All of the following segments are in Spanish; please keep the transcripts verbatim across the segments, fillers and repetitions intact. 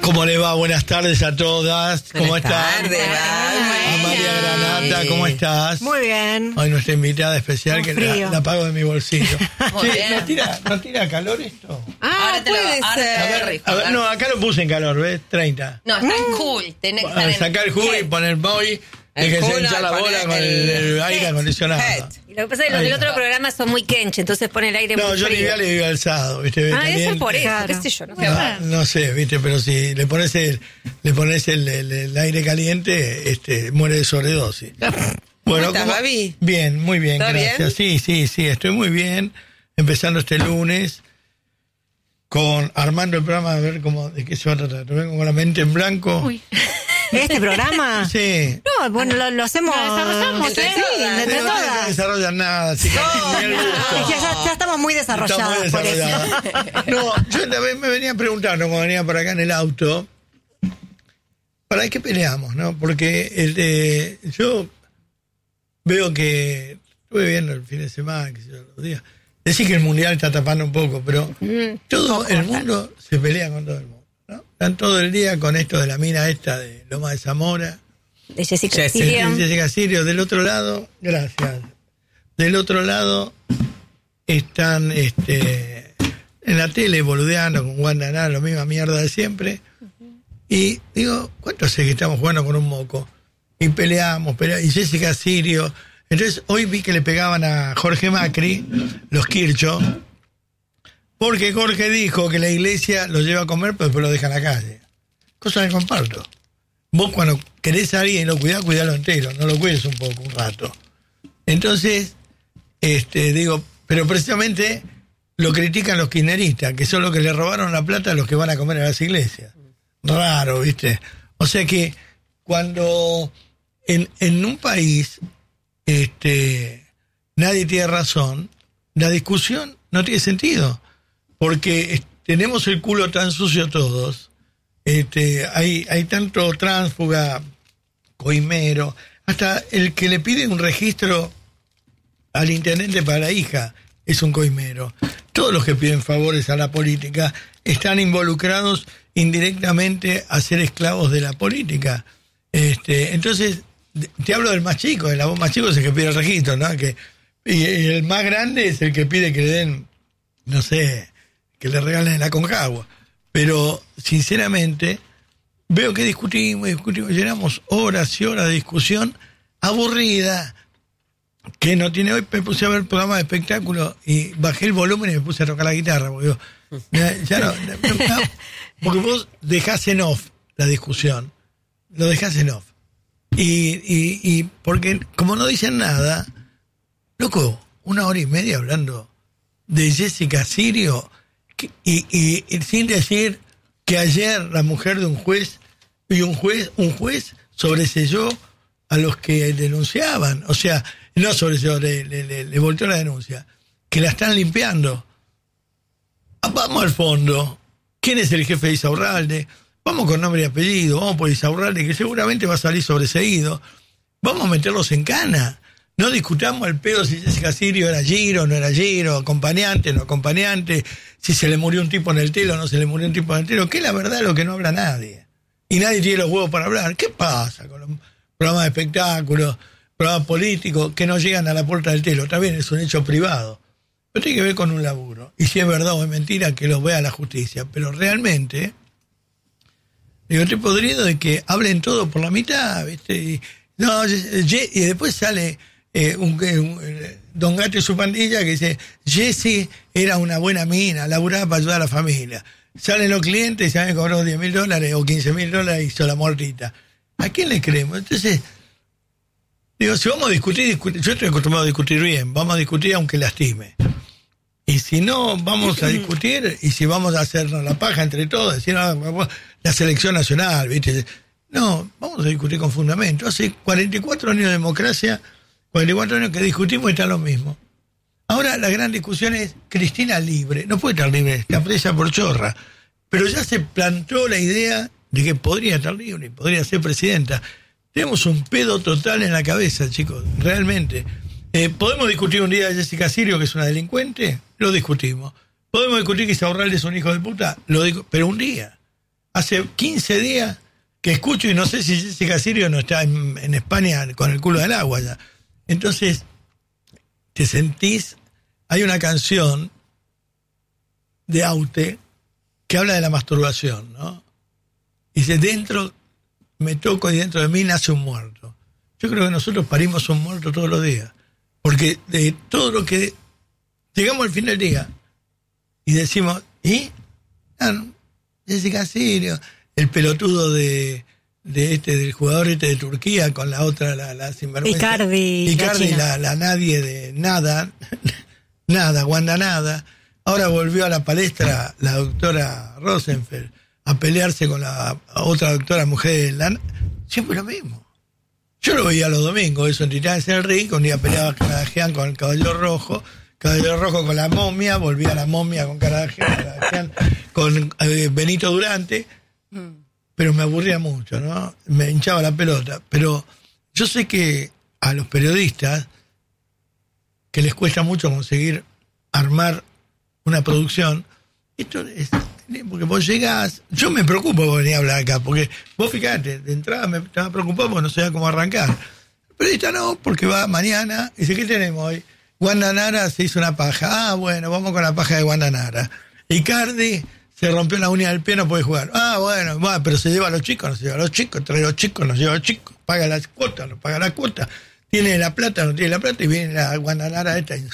¿Cómo le va? Buenas tardes a todas. ¿Cómo Buenas están? tardes, A María Granata, ¿cómo estás? Muy bien. Hoy nuestra invitada especial, Con que frío. la, la pago de mi bolsillo. Muy Che, bien. ¿no tira, ¿no tira calor esto? Ah, Ahora te lo- puede ahora te lo ser. A ver, rico, a ver, ¿verdad? no, acá lo puse en calor, ¿ves? treinta. No, está en cool. Tenés que estar Para en sacar el jugo y poner boy, El déjense jugo, hinchar la poner bola con el, el el aire acondicionado. head. Y lo que pasa es que los Ahí del está. otro programa son muy quenche, entonces pone el aire No, muy yo frío. Livia le vivo alzado, ¿viste? Ah, debe Caliente. ser por eso, Claro. qué sé yo. No sé. No, no sé, viste, pero si le pones el, le pones el, el- el aire caliente, este, muere de sobredosis. ¿Cómo estás, Babi? Bien, muy bien, ¿Todo gracias. Sí, sí, sí, estoy muy bien. Empezando este lunes con armando el programa, a ver cómo, de qué se va a tratar. Vengo con la mente en blanco. Uy. ¿Este programa? Sí. No, bueno, lo, lo hacemos. Lo desarrollamos, entre ¿eh? sí, Todas. entre Pero no todas. desarrollan nada, chicas. Ni el gusto. Es que ya, ya estamos muy Está muy desarrolladas por eso. desarrollada. No, yo también me venía preguntando cuando venía por acá en el auto, ¿para qué peleamos, no? Porque el de, yo veo que estuve viendo el fin de semana, que sé yo, los días. Decir que el mundial está tapando un poco, pero todo el mundo se pelea con todo el mundo, ¿no? Están todo el día con esto de la mina esta de Loma de Zamora. De Jessica Jessica. Sirio. Jessica Sirio. Del otro lado, gracias. Del otro lado están este, en la tele boludeando con Wanda Nara, la misma mierda de siempre. Y digo, ¿cuánto hace que estamos jugando con un moco? Y peleamos, peleamos. Y Jessica Sirio. Entonces, hoy vi que le pegaban a Jorge Macri, los Kirchhoff, porque Jorge dijo que la iglesia lo lleva a comer, pero después lo deja en la calle. Cosa que comparto. Vos cuando querés a alguien y lo cuidás, cuidalo entero, no lo cuides un poco, un rato. Entonces, este, digo, pero precisamente lo critican los kirchneristas, que son los que le robaron la plata a los que van a comer a las iglesias. Raro, ¿viste? O sea que cuando en, en un país este, nadie tiene razón, la discusión no tiene sentido, porque es- tenemos el culo tan sucio todos. Este, hay, hay tanto tránsfuga, coimero, hasta el que le pide un registro al intendente para la hija es un coimero. Todos los que piden favores a la política están involucrados indirectamente a ser esclavos de la política. Este, entonces, de- te hablo del más chico, el más chico es el que pide el registro, ¿no? Que, y, y el más grande es el que pide que le den, no sé, que le regalen la Concagua. Pero, sinceramente, veo que discutimos, discutimos, llenamos horas y horas de discusión aburrida, que no tiene. Hoy me puse a ver el programa de espectáculo y bajé el volumen y me puse a tocar la guitarra, porque, digo, ya, ya no, no, no, porque vos dejás en off la discusión, lo dejás en off. Y, y, y porque como no dicen nada, loco, una hora y media hablando de Jessica Sirio, que- y, y, y sin decir que ayer la mujer de un juez y un juez un juez sobreselló a los que denunciaban, o sea, no sobreselló, le, le, le, le volteó la denuncia, que la están limpiando. Ah, vamos al fondo. ¿Quién es el jefe de Isaurralde? Vamos con nombre y apellido, vamos por Isaurralde, que seguramente va a salir sobreseído. Vamos a meterlos en cana. No discutamos el pedo si Jessica Sirio era Giro, no era Giro, acompañante, no acompañante, si se le murió un tipo en el telo o no se le murió un tipo en el telo, que es la verdad lo que no habla nadie. Y nadie tiene los huevos para hablar. ¿Qué pasa con los programas de espectáculos, programas políticos que no llegan a la puerta del telo? También es un hecho privado. Pero tiene que ver con un laburo. Y si es verdad o es mentira, que los vea la justicia. Pero realmente, digo, estoy podrido de que hablen todo por la mitad, ¿viste? Y, no, y después sale eh, un, un, eh, Don Gato y su pandilla que dice, Jessy era una buena mina, laburaba para ayudar a la familia. Salen los clientes y se me cobró diez mil dólares o quince mil dólares y hizo la muertita. ¿A quién le creemos? Entonces, digo, si vamos a discutir, discutir, yo estoy acostumbrado a discutir bien, vamos a discutir aunque lastime. Y si no, vamos a discutir, y si vamos a hacernos la paja entre todos, decir, ah, la selección nacional, ¿viste? No, vamos a discutir con fundamento. Hace cuarenta y cuatro años de democracia, cuarenta y cuatro años que discutimos y está lo mismo. Ahora la gran discusión es Cristina libre. No puede estar libre, está presa por chorra. Pero ya se plantó la idea de que podría estar libre y podría ser presidenta. Tenemos un pedo total en la cabeza, chicos, realmente. Eh, ¿Podemos discutir un día de Jessica Sirio, que es una delincuente? Lo discutimos. ¿Podemos discutir que Isaurralde es un hijo de puta? Lo digo, pero un día. hace quince días que escucho y no sé si Jessica Sirio no está en, en España con el culo del agua ya. Entonces, te sentís, hay una canción de Aute que habla de la masturbación, ¿no? Dice, dentro me toco y dentro de mí nace un muerto. Yo creo que nosotros parimos un muerto todos los días, porque de todo lo que llegamos al fin del día y decimos, ¿y? Ah, no, Jessica Sirio, el pelotudo de, de este, del jugador este de Turquía con la otra, la, la sinvergüenza. Icardi. Icardi, la, la, la nadie de nada, nada, Wanda nada. Ahora volvió a la palestra la doctora Rosenfeld a pelearse con la otra doctora mujer de la... Siempre lo mismo. Yo lo veía los domingos, eso en Titanes en el Ring, un día peleaba Caradagian con el Caballero Rojo, Caballero Rojo con la momia, volvía la momia con Caradagian, con eh, Benito Durante, pero me aburría mucho, ¿no? Me hinchaba la pelota. Pero yo sé que a los periodistas, que les cuesta mucho conseguir armar una producción, esto es... Porque vos llegás, yo me preocupo por venir a hablar acá, porque vos fíjate, de entrada me estaba preocupado porque no sabía cómo arrancar. El periodista no, porque va mañana y dice, ¿qué tenemos hoy? Wanda Nara se hizo una paja. Ah, bueno, vamos con la paja de Wanda Nara. Icardi se rompió la uña del pie, no puede jugar. Ah, bueno, bueno, pero se lleva a los chicos, no se lleva a los chicos, trae a los chicos, no lleva a los chicos, paga las cuotas, no paga las cuotas, tiene la plata, no tiene la plata, y viene la Wanda Nara esta. Y,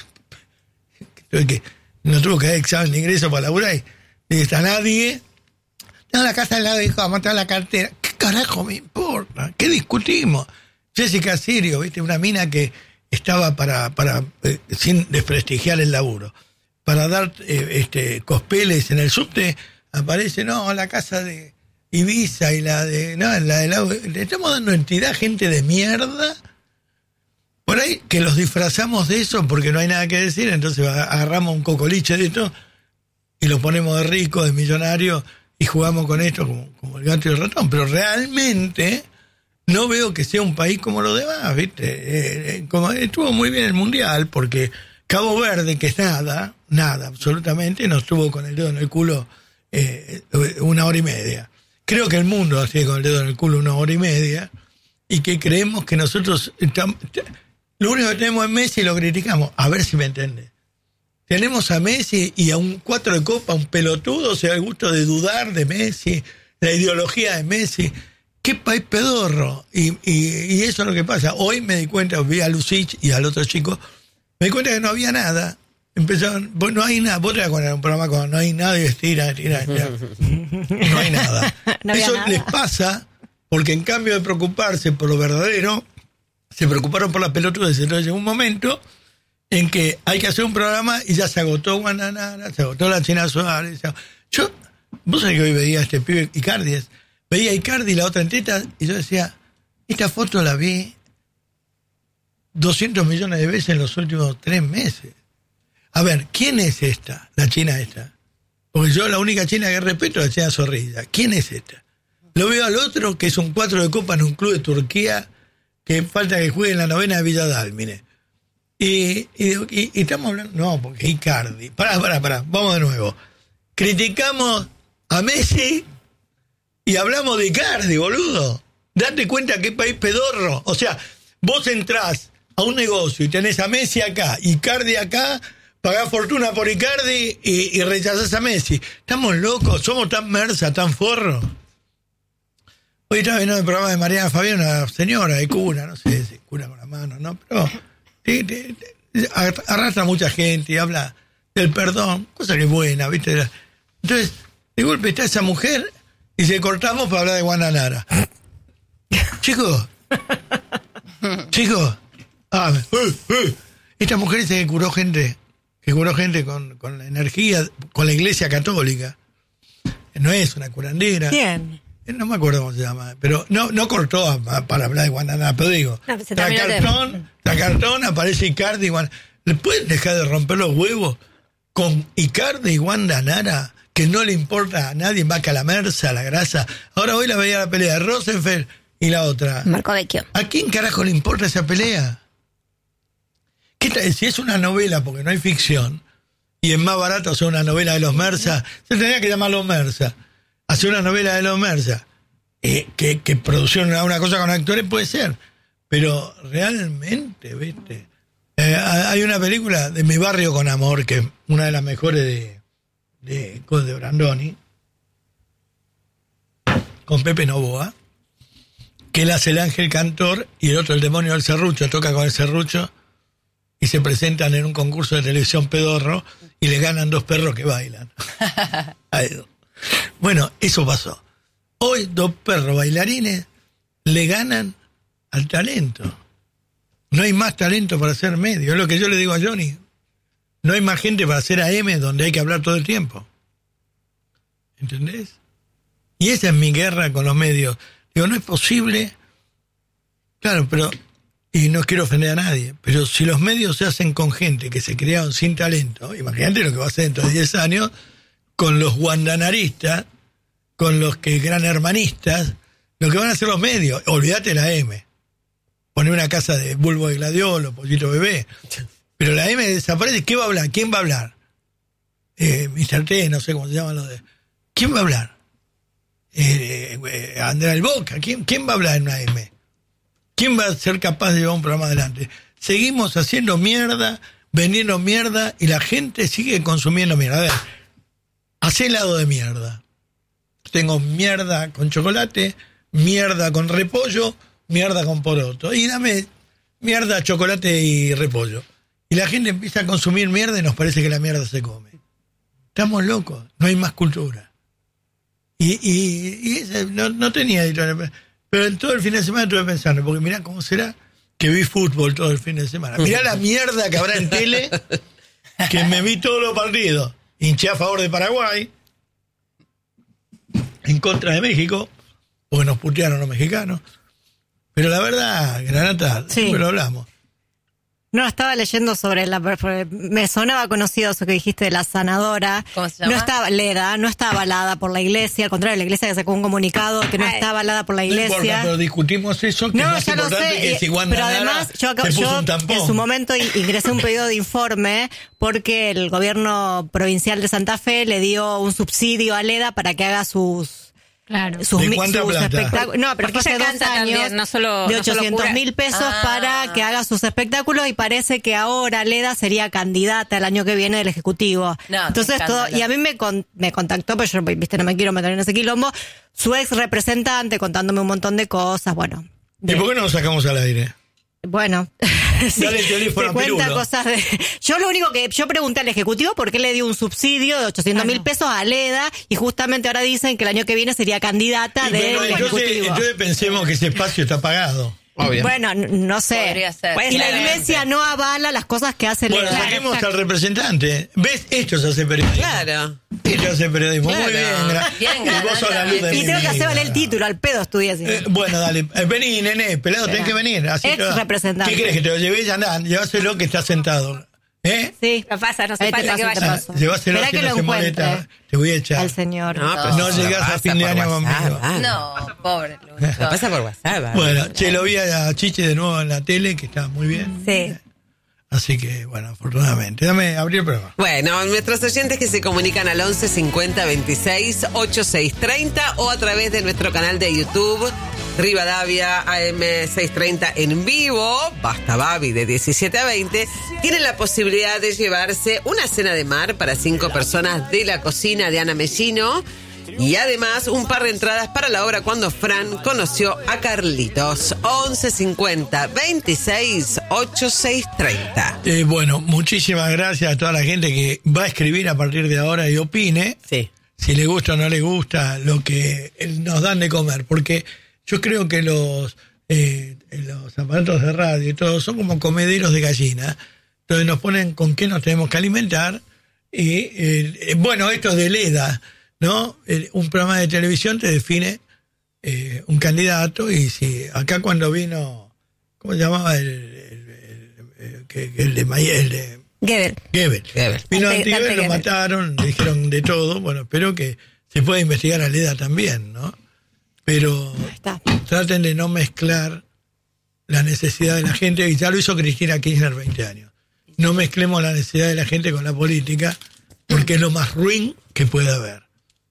que no tuvo que dar examen de ingreso para laburar y y está nadie. No, la casa al lado dijo, vamos a traer la cartera. ¿Qué carajo me importa? ¿Qué discutimos? Jessica Sirio, viste, una mina que estaba para, para eh, sin desprestigiar el laburo, para dar eh, este cospeles en el subte, aparece, no, la casa de Ibiza y la de, no, la de la, le estamos dando entidad a gente de mierda, por ahí que los disfrazamos de eso porque no hay nada que decir, entonces agarramos un cocoliche de esto y lo ponemos de rico, de millonario, y jugamos con esto como, como el gato y el ratón. Pero realmente no veo que sea un país como los demás, ¿viste? Eh, eh, como estuvo muy bien el Mundial, porque Cabo Verde, que es nada, nada, absolutamente, nos tuvo con el dedo en el culo eh, una hora y media. Creo que el mundo así con el dedo en el culo una hora y media, y que creemos que nosotros estamos, lo único que tenemos es Messi y lo criticamos. A ver si me entiendes. Tenemos a Messi y a un cuatro de copa, un pelotudo, se da el gusto de dudar de Messi, la ideología de Messi. ¡Qué país pedorro! Y, y, y eso es lo que pasa. Hoy me di cuenta, vi a Lucich y al otro chico, me di cuenta que no había nada. Empezaron, no hay nada, vos te vas a poner un programa con no hay nada y estira, estira, estira. No hay nada. No eso nada. les pasa porque en cambio de preocuparse por lo verdadero, se preocuparon por la pelotudez. Entonces llegó un momento en que hay que hacer un programa y ya se agotó Wanda Nara, se agotó la China Suárez. Yo, vos sabés que hoy veía a este pibe Icardi, veía a Icardi y la otra en teta, y yo decía, esta foto la vi doscientos millones de veces en los últimos tres meses. A ver, ¿quién es esta, la china esta? Porque yo la única china que respeto es la China Zorrilla. ¿Quién es esta? Lo veo al otro, que es un cuatro de copa en un club de Turquía, que falta que juegue en la novena de Villa Dálmine. Y, y, y, y estamos hablando, no, porque Icardi, pará, pará, pará, vamos de nuevo. Criticamos a Messi y hablamos de Icardi, boludo. Date cuenta qué país pedorro. O sea, vos entrás a un negocio y tenés a Messi acá, Icardi acá, pagás fortuna por Icardi y, y rechazás a Messi. Estamos locos, somos tan mersa, tan forros. Hoy estaba viendo el programa de Mariana Fabián, una señora de cura, no sé si cura con la mano, ¿no? Pero te, te, te, arrastra a mucha gente y habla del perdón, cosa que es buena, ¿viste? Entonces, de golpe está esa mujer y se cortamos para hablar de Wanda Nara. Chicos, chicos, ah, uh, uh, esta mujer dice que curó gente, que curó gente con, con la energía, con la Iglesia Católica. No es una curandera. ¿Quién? No me acuerdo cómo se llama, pero no no cortó a, a, para hablar de Wanda Nara, pero digo, no, pues la cartón, la cartón aparece Icardi y Wanda. ¿Le pueden dejar de romper los huevos con Icardi y Wanda Nara? Que no le importa a nadie más que a la merza, a la grasa. Ahora hoy la veía la pelea de Rosenfeld y la otra. Marco Vecchio. ¿A quién carajo le importa esa pelea? ¿Qué tal? Si es una novela, porque no hay ficción, y es más barato hacer una novela de los Mersa, se tendría que llamar Los Mersa. hacer una novela de Leo Merza, eh, que, que producción una cosa con actores puede ser, pero realmente, ¿viste? Eh, hay una película de Mi barrio con amor, que es una de las mejores de, de, de Brandoni, con Pepe Novoa, que él hace el ángel cantor y el otro el demonio del serrucho, toca con el serrucho y se presentan en un concurso de televisión pedorro y le ganan dos perros que bailan. Bueno, eso pasó. Hoy dos perros bailarines le ganan al talento. No hay más talento para hacer medio. Es lo que yo le digo a Johnny. No hay más gente para hacer A M donde hay que hablar todo el tiempo. ¿Entendés? Y esa es mi guerra con los medios. Digo, no es posible. Claro, pero... Y no quiero ofender a nadie, pero si los medios se hacen con gente que se crearon sin talento, imagínate lo que va a hacer dentro de diez años con los guandanaristas, con los que gran hermanistas, lo que van a hacer los medios. Olvídate la M. Poner una casa de Bulbo de Gladiolo, Pollito Bebé. Pero la M desaparece. ¿Qué va a hablar? ¿Quién va a hablar? Eh, mister T, no sé cómo se llama lo de... ¿Quién va a hablar? Eh, eh, Andrea del Boca. ¿Quién, ¿Quién va a hablar en una M? ¿Quién va a ser capaz de llevar un programa adelante? Seguimos haciendo mierda, vendiendo mierda y la gente sigue consumiendo mierda. A ver, hacé helado de mierda. Tengo mierda con chocolate, mierda con repollo, mierda con poroto. Y dame mierda, chocolate y repollo. Y la gente empieza a consumir mierda y nos parece que la mierda se come. Estamos locos, no hay más cultura. Y, y, y esa, no, no tenía editorial. Pero en todo el fin de semana estuve pensando, porque mirá cómo será que vi fútbol todo el fin de semana. Mirá la mierda que habrá en tele, que me vi todos los partidos. Hinché a favor de Paraguay, en contra de México, porque nos putearon los mexicanos. Pero la verdad, Granata, sí. siempre lo hablamos. No, estaba leyendo sobre la... Me sonaba conocido eso que dijiste de la sanadora. ¿Cómo se llama? No estaba Leda, no está avalada por la iglesia. Al contrario, la iglesia sacó un comunicado que no Ay. está avalada por la No importa, iglesia. pero discutimos eso, que No, es más ya lo importante sé, que si Wanda pero Nara además yo, acá- se puso yo un tampón. en su momento ingresé un pedido de informe porque el gobierno provincial de Santa Fe le dio un subsidio a Leda para que haga sus... Claro. sus, ¿De mi- cuánta sus plata? espectáculos. No, pero Porque fue hace ella dos canta años también, no solo- de no solo ochocientos cura. mil pesos Ah. para que haga sus espectáculos y parece que ahora Leda sería candidata el año que viene del Ejecutivo. No, Entonces qué todo, escándalo. y a mí me con, me contactó, pero yo viste no me quiero meter en ese quilombo, su ex representante contándome un montón de cosas, bueno. ¿Y de- por qué no lo sacamos al aire? Bueno, sí, Dale el teléfono te a cuenta Pirulo. cosas de... Yo lo único que... Yo pregunté al Ejecutivo por qué le dio un subsidio de ochocientos mil pesos a Leda y justamente ahora dicen que el año que viene sería candidata Y del bueno, entonces, Ejecutivo. entonces pensemos que ese espacio está pagado. Obvio. Bueno, n- no sé. Podría ser. Y la Claramente. iglesia no avala las cosas que hace Bueno, Leda. saquemos al representante. ¿Ves? Esto se hace periodismo. Claro. Esto hace periodismo. Muy Claro. bien. gra- Bien, y vos sos la luz de Y mi tengo que hacer vida. valer el título, al pedo estudié así. Eh, bueno, dale. Eh, vení, nene. Pelado, tenés que venir. Así Ex te va. representante. ¿Qué querés? ¿Que te lo lleves? Andá, lleváselo que está sentado. ¿Eh? Sí. No pasa, no hace Ahí te falta paso, que te vaya. paso. Lleváselo Esperá que que no lo se encuentre molesta. Te voy a echar. al señor. No, pero No se llegás a pasa fin de por año WhatsApp, conmigo. ah. No, pobre Lucho. Lo pasa por WhatsApp. Bueno, che, lo vi a Chiche de nuevo en la tele, que está muy bien. Sí. Así que, bueno, afortunadamente. Dame abrir el programa. Bueno, nuestros oyentes que se comunican al once cincuenta veintiséis ochenta y seis treinta o a través de nuestro canal de YouTube, Rivadavia A M seiscientos treinta en vivo, Basta Babi de diecisiete a veinte, tienen la posibilidad de llevarse una cena de mar para cinco personas de la cocina de Ana Mellino y además un par de entradas para la obra Cuando Fran conoció a Carlitos. once cincuenta veintiséis ochenta y seis treinta. Eh, bueno, muchísimas gracias a toda la gente que va a escribir a partir de ahora y opine. Sí. Si le gusta o no le gusta lo que nos dan de comer, porque yo creo que los eh, los aparatos de radio y todo son como comederos de gallina, entonces nos ponen con qué nos tenemos que alimentar y eh, bueno, esto es de Leda, ¿no? El- un programa de televisión te define eh, un candidato y si acá cuando vino, ¿cómo se llamaba el, el, el- el- que- el de May- el de Gebel. Gebel. Gebel. Vino Dante- Antigebel, Dante lo Gebel. mataron, le dijeron de todo. Bueno, espero que se pueda investigar a Leda también, ¿no? Pero Ahí está. traten de no mezclar la necesidad de la gente, y ya lo hizo Cristina Kirchner veinte años. No mezclemos la necesidad de la gente con la política, porque es lo más ruin que puede haber.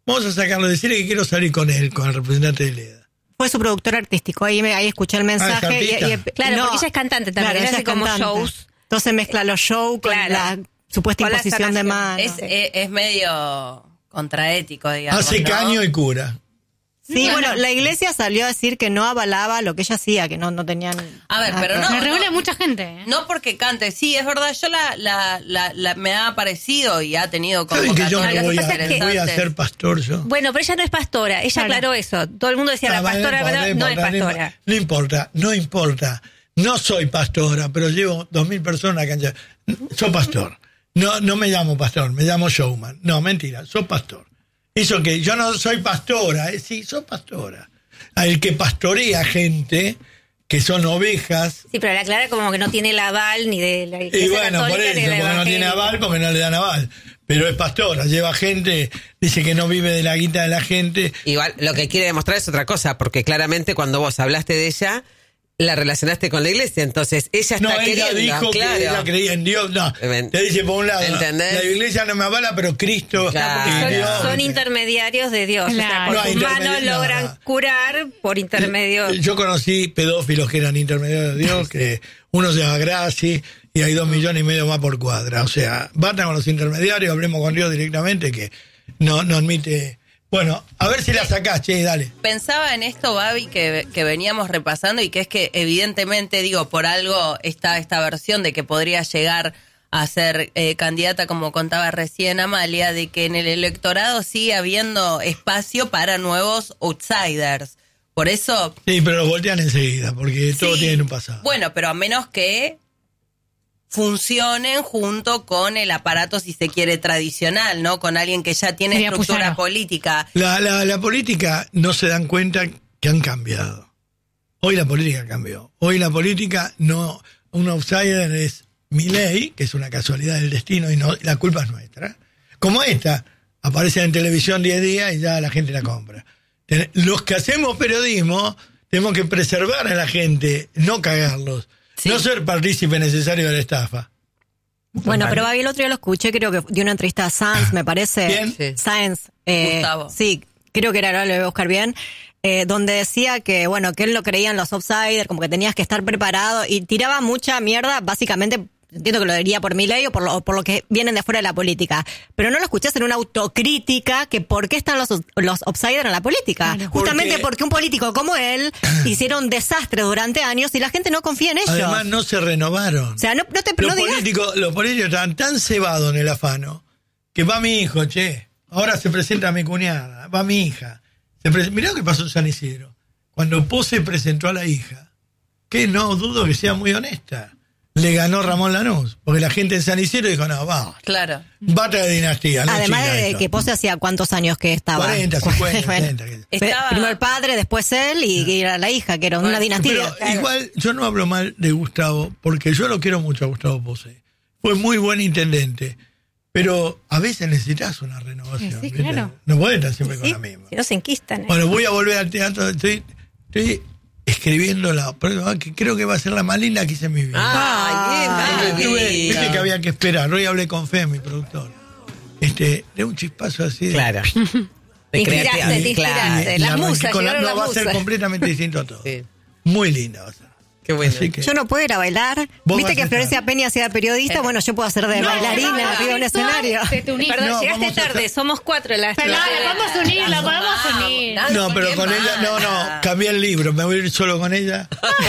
vamos a sacarlo, decirle que quiero salir con él, con el representante de Leda. Fue su productor artístico, ahí, me, ahí escuché el mensaje. Ah, ¿es y, artista? y- Claro, no, porque ella es cantante también, claro, ella ella hace es como cantante. shows. Entonces mezcla los shows con Claro. la supuesta Con la imposición de sanación. mano. Es, es, es medio contraético, digamos. Hace ¿no? caño y cura. Sí, bueno, la iglesia salió a decir que no avalaba lo que ella hacía, que no, no tenían... A ver, nada pero que no, ver. Me reúne mucha gente. ¿eh? No porque cante, sí, es verdad, yo la, la, la, la- me ha aparecido y ha tenido ¿Saben que yo no convocatorias voy a, interesantes. voy a ser pastor yo? Bueno, pero ella no es pastora, ella Claro. aclaró eso. Todo el mundo decía, la Ah, vale, pastora, importa, ¿verdad? No es importa, pastora. No importa, no importa. No soy pastora, pero llevo dos mil personas a cancha. Soy pastor. No, no me llamo pastor, me llamo showman. No, mentira, soy pastor. Eso que yo no soy pastora, eh, sí, soy pastora. El que pastorea gente, que son ovejas. Sí, pero la aclara como que no tiene el aval ni de la Y iglesia bueno, por católica eso, ni de la porque no tiene evangélica. aval, porque no le dan aval. Pero es pastora, lleva gente, dice que no vive de la guita de la gente. Igual, lo que quiere demostrar es otra cosa, porque claramente cuando vos hablaste de ella, la relacionaste con la iglesia, entonces ella está No, ella queriendo, dijo claro. que ella creía en Dios. No, Ven- te dice por un lado, ¿entendés? la iglesia no me avala, pero Cristo Claro. y Son, Dios. son intermediarios de Dios. O sea, Claro. con No hay sus manos intermedio- no, logran no. curar por intermedio. Yo conocí pedófilos que eran intermediarios de Dios, que uno se llama Graci y hay dos millones y medio más por cuadra. O sea, basta con los intermediarios, hablemos con Dios directamente, que no, no admite. Bueno, a ver si la sacás, che, dale. Pensaba en esto, Babi, que, que veníamos repasando y que es que evidentemente, digo, por algo está esta versión de que podría llegar a ser eh, candidata, como contaba recién Amalia, de que en el electorado sigue habiendo espacio para nuevos outsiders. Por eso... Sí, pero los voltean enseguida, porque todo sí, tiene un pasado. Bueno, pero a menos que funcionen junto con el aparato, si se quiere, tradicional, ¿no? Con alguien que ya tiene Sería estructura Puyaro. política. La, la, la política no se dan cuenta que han cambiado. Hoy la política cambió. Hoy la política no, un outsider es Milei, que es una casualidad del destino y no, la culpa es nuestra. Como esta, aparece en televisión diez días y ya la gente la compra. Ten- Los que hacemos periodismo tenemos que preservar a la gente, no cagarlos, Sí. no ser partícipe necesario de la estafa. Bueno, pero Babi, el otro día lo escuché, creo que dio una entrevista a Sanz, me parece. ¿Quién? Sí. Sanz. Eh, Gustavo. Sí, creo que era, ahora lo voy a buscar bien. Eh, donde decía que, bueno, que él lo creía en los outsiders, como que tenías que estar preparado y tiraba mucha mierda, básicamente, entiendo que lo diría por Milei o por lo, o por lo que vienen de fuera de la política. Pero no lo escuché hacer una autocrítica que por qué están los, los outsiders en la política. Justamente Porque- porque un político como él hicieron desastre durante años y la gente no confía en ellos. Además no se renovaron. O sea, no, no te Los no digas- políticos, los políticos estaban tan cebados en el afano que va mi hijo, che. Ahora se presenta mi cuñada, va mi hija. Se pre- Mirá lo que pasó en San Isidro. Cuando Pose presentó a la hija, que no dudo que sea muy honesta, le ganó Ramón Lanús. Porque la gente en San Isidro dijo, no, va, Claro. bata de dinastía. No Además chinga de esto. que Pose hacía cuántos años que estaba. cuarenta, cincuenta, Bueno, sesenta. que- Estaba- Primero el padre, después él y, y era la hija, que era una dinastía. Pero igual yo no hablo mal de Gustavo, porque yo lo quiero mucho a Gustavo Pose. Fue muy buen intendente, pero a veces necesitas una renovación. Sí, ¿viste? claro. No puedes estar siempre con Sí, la misma. si no se enquistan. ¿eh? Bueno, voy a volver al teatro. Estoy, estoy escribiendo la próxima, que creo que va a ser la más linda que hice en mi vida. Ay, Ay, bien, Tuve- bien. Viste que había que esperar. Hoy hablé con Fe, mi productor. Este, de un chispazo así. de- Claro. Te inspiraste, creatividad, te claro. inspiraste. Y Las arranqué musas, con la- llegaron no, va las a ser musas. completamente distinto a todo. Sí. Muy linda va a ser. Qué bueno. Así que- Yo no puedo ir a bailar. Vos Viste vas que a Florencia estar. Peña hacía periodista. Bueno, yo puedo hacer de No, bailarina no, arriba de un escenario. Perdón, No, llegaste vamos a tarde, hacer- somos cuatro las Pero las- la podemos unir, la podemos unir. No, pero con Bien, ella, no, no, basta. cambié el libro, me voy a ir solo con ella.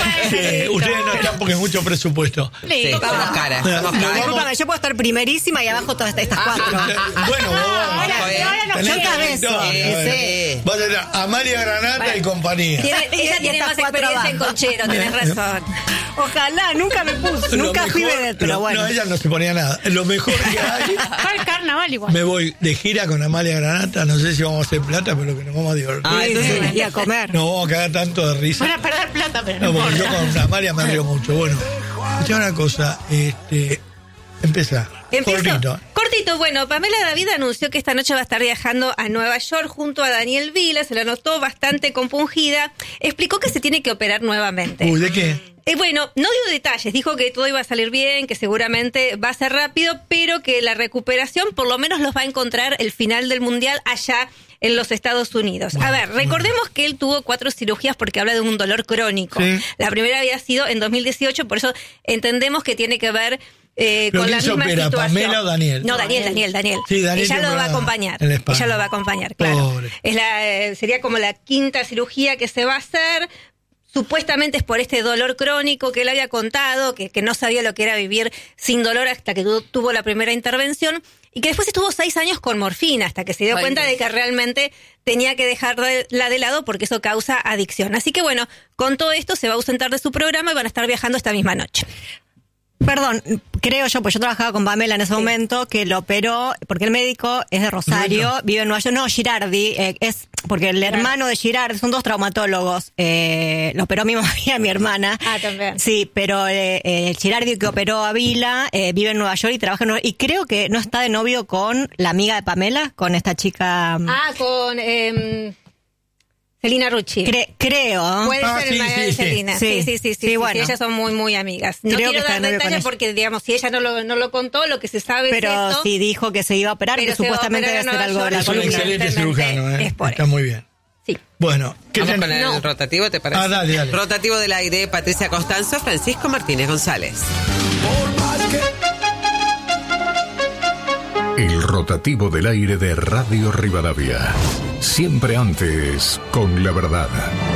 Sí, ustedes no están porque es mucho presupuesto. Sí, somos caras, somos No, caras. Disculpame, yo puedo estar primerísima y abajo todas estas cuatro. Bueno, vos Ahora- tenés ahora nos tenés choca que eso. todo, Sí, a ver. sí. Vas a tener Amalia Granata y compañía. Tiene- ella Y tiene estas más cuatro experiencia en abajo. conchero, tenés razón. Ojalá, nunca me puse, Lo nunca fui mejor- vedette, pero lo- bueno. No, ella no se ponía nada. Lo mejor que hay, Fue el carnaval igual. me voy de gira con Amalia Granata. No sé si vamos a hacer plata, pero que nos vamos a divertir. Ah, Sí, entonces- sí, y a comer. Nos vamos a cagar tanto de risa. Van a perder plata, pero no No, porque yo importa. con Amalia me río mucho. Bueno, escuchá una cosa. Este, empezá. Empiezo. Cortito. Cortito, bueno, Pamela David anunció que esta noche va a estar viajando a Nueva York junto a Daniel Vila, se la notó bastante compungida. Explicó que se tiene que operar nuevamente. Uy, ¿de qué? Eh, bueno, no dio detalles, dijo que todo iba a salir bien, que seguramente va a ser rápido, pero que la recuperación por lo menos los va a encontrar el final del Mundial allá en los Estados Unidos. A ver, recordemos que él tuvo cuatro cirugías porque habla de un dolor crónico. Sí. La primera había sido en dos mil dieciocho, por eso entendemos que tiene que ver eh, ¿Lo con la quién se misma opera, situación. Pamela o Daniel? No, Daniel, Daniel, Daniel. Sí, Daniel Ella que lo va a operaba acompañar. en la espalda. Ella lo va a acompañar, claro. Pobre. Es la, eh, sería como la quinta cirugía que se va a hacer. Supuestamente es por este dolor crónico que él había contado, que, que no sabía lo que era vivir sin dolor hasta que tu, tuvo la primera intervención, y que después estuvo seis años con morfina hasta que se dio Ay, cuenta Dios. de que realmente tenía que dejarla de lado porque eso causa adicción. Así que bueno, con todo esto se va a ausentar de su programa y van a estar viajando esta misma noche. Perdón, creo yo, pues yo trabajaba con Pamela en ese momento, que lo operó, porque el médico es de Rosario, Bueno. vive en Nueva York, no, Girardi, eh, es porque el hermano de Girardi, son dos traumatólogos, eh, lo operó mi mamá y a mi hermana. Ah, también. Sí, pero eh, eh, el Girardi que operó a Vila, eh, vive en Nueva York y trabaja en Nueva York, y creo que no está de novio con la amiga de Pamela, con esta chica... Ah, con eh, Celina Rucci. cre- creo. Puede Ah, ser sí, el marido sí, de sí. Celina. Sí. Sí, sí, sí, sí, Sí, sí, bueno. sí, ellas son muy, muy amigas. No Creo que quiero está dar de novio con detalles ella. porque, digamos, si ella no lo, no lo contó, lo que se sabe Pero es esto. sí dijo que se iba a operar, Pero que se va a supuestamente operar debe en ser Nueva algo de la York. Es un columna. excelente Evidentemente, cirujano, ¿eh? es por Está eso. muy bien. Sí. Bueno, ¿qué Vamos ten- con el No. rotativo, ¿te parece? Ah, dale, dale. Rotativo del aire, Patricia Costanzo, Francisco Martínez González. El rotativo del aire de Radio Rivadavia. Siempre antes, con la verdad.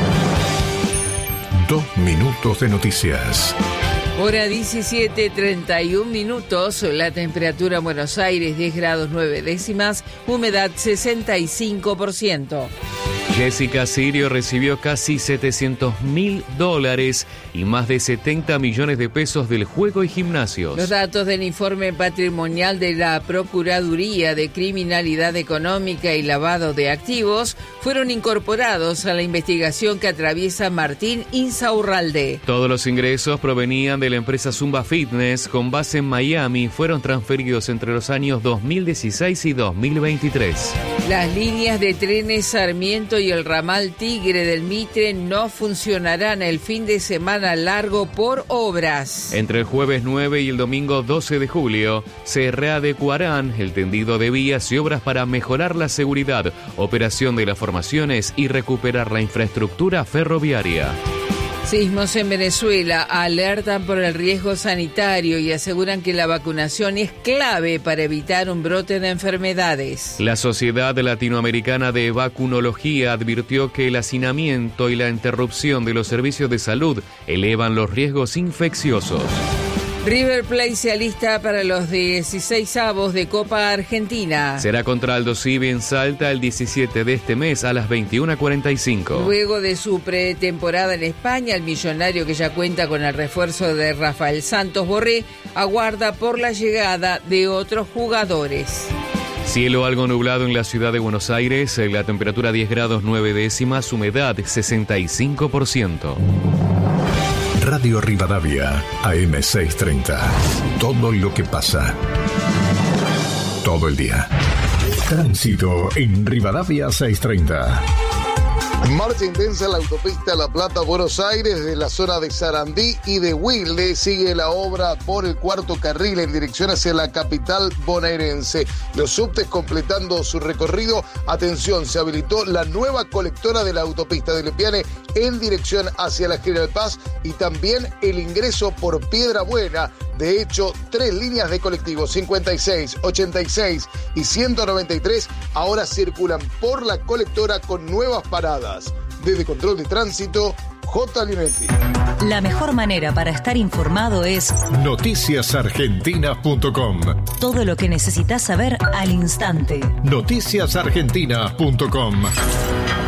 Dos minutos de noticias. Hora diecisiete, treinta y un minutos, la temperatura en Buenos Aires diez grados nueve décimas, humedad sesenta y cinco por ciento. Jessica Sirio recibió casi setecientos mil dólares y más de setenta millones de pesos del juego y gimnasios. Los datos del informe patrimonial de la Procuraduría de Criminalidad Económica y Lavado de Activos fueron incorporados a la investigación que atraviesa Martín Insaurralde. Todos los ingresos provenían de la empresa Zumba Fitness con base en Miami, fueron transferidos entre los años dos mil dieciséis y dos mil veintitrés. Las líneas de trenes Sarmiento y el ramal Tigre del Mitre no funcionarán el fin de semana largo por obras. Entre el jueves nueve y el domingo doce de julio se readecuarán el tendido de vías y obras para mejorar la seguridad, operación de las formaciones y recuperar la infraestructura ferroviaria. Sismos en Venezuela alertan por el riesgo sanitario y aseguran que la vacunación es clave para evitar un brote de enfermedades. La Sociedad Latinoamericana de Vacunología advirtió que el hacinamiento y la interrupción de los servicios de salud elevan los riesgos infecciosos. River Plate se alista para los dieciseisavos de Copa Argentina. Será contra Aldo Civi en Salta el diecisiete de este mes a las veintiuna cuarenta y cinco. Luego de su pretemporada en España, el millonario, que ya cuenta con el refuerzo de Rafael Santos Borré, aguarda por la llegada de otros jugadores. Cielo algo nublado en la ciudad de Buenos Aires, la temperatura diez grados nueve décimas, humedad sesenta y cinco por ciento. Radio Rivadavia, A M seiscientos treinta. Todo lo que pasa. Todo el día. Tránsito en Rivadavia seiscientos treinta. Marcha intensa en la autopista La Plata-Buenos Aires, de la zona de Sarandí y de Wilde. Sigue la obra por el cuarto carril en dirección hacia la capital bonaerense. Los subtes completando su recorrido. Atención, se habilitó la nueva colectora de la autopista de Lepiane en dirección hacia la General Paz y también el ingreso por Piedra Buena. De hecho, tres líneas de colectivos, cincuenta y seis, ochenta y seis y ciento noventa y tres, ahora circulan por la colectora con nuevas paradas. Desde Control de Tránsito, J. Linetti. La mejor manera para estar informado es noticias argentinas punto com. todo lo que necesitas saber al instante. noticias argentinas punto com.